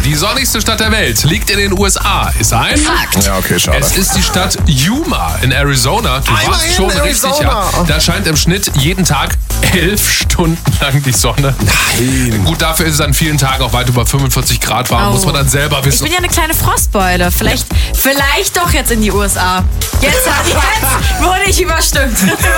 Die sonnigste Stadt der Welt liegt in den USA. Ist ein Fakt. Ja, okay, schade. Es ist die Stadt Yuma in Arizona. Du warst Immerhin schon richtig, Arizona. ja. Da scheint im Schnitt jeden Tag 11 Stunden lang die Sonne. Nein. Gut, dafür ist es an vielen Tagen auch weit über 45 Grad warm. Oh. Muss man dann selber Ich wissen. bin ja eine kleine Frostbeule. Vielleicht doch jetzt in die USA. Jetzt wurde ich überstimmt.